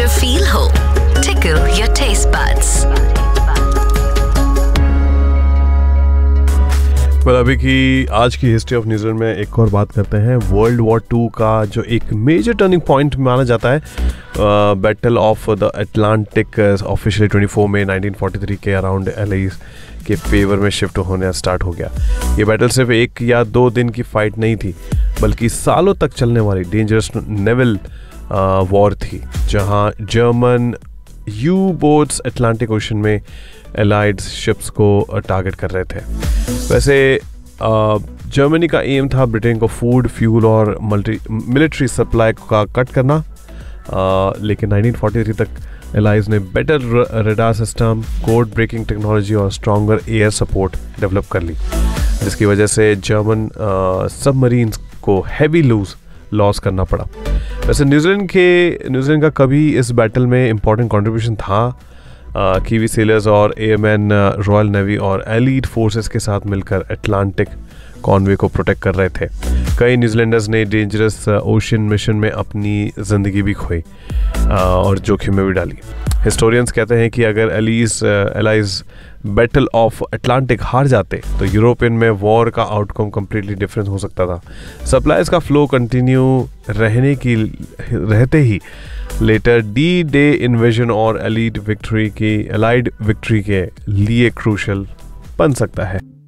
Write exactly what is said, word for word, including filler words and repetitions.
जो फील हो, tickle your taste buds. well, अभी की आज की हिस्ट्री ऑफ न्यूजीलैंड में एक और बात करते हैं। वर्ल्ड वॉर टू का जो एक मेजर टर्निंग पॉइंट माना जाता है, battle of the Atlantic officially चौबीस मई नाइनटीन फोर्टी थ्री के अराउंड एलाइज के फेवर में शिफ्ट होने स्टार्ट हो गया। ये बैटल सिर्फ एक या दो दिन की फाइट नहीं थी, बल्कि सालों तक चलने वाली डेंजरस नेवल वॉर थी, जहां German you boats Atlantic ocean में एलाइड शिप्स को टारगेट कर रहे थे। वैसे जर्मनी का एम था ब्रिटेन को फूड, फ्यूल और मल्टी मिलिट्री सप्लाई का कट करना, आ, लेकिन नाइनटीन फोर्टी थ्री तक एलाइज ने better radar system, code breaking technology और स्ट्रॉन्गर एयर सपोर्ट डेवलप कर ली, जिसकी वजह से जर्मन सबमरीन्स को हैवी लूज लॉस करना पड़ा। वैसे न्यूजीलैंड के न्यूजीलैंड का कभी इस बैटल में इंपॉर्टेंट कंट्रीब्यूशन था। कीवी सेलर्स और एयरमैन रॉयल नेवी और एलीट फोर्सेस के साथ मिलकर अटलांटिक कॉनवे को प्रोटेक्ट कर रहे थे। कई न्यूजीलैंडर्स ने डेंजरस ओशन मिशन में अपनी ज़िंदगी भी खोई और जोखिम में भी डाली। हिस्टोरियंस कहते हैं कि अगर allies allies battle of Atlantic हार जाते तो यूरोपियन में वॉर का आउटकम कम्प्लीटली डिफरेंट हो सकता था। सप्लाईज का फ्लो कंटिन्यू रहने की रहते ही लेटर डी डे इन्वेजन और एलीट विक्ट्री की एलाइड विक्ट्री के लिए क्रूशल बन सकता है।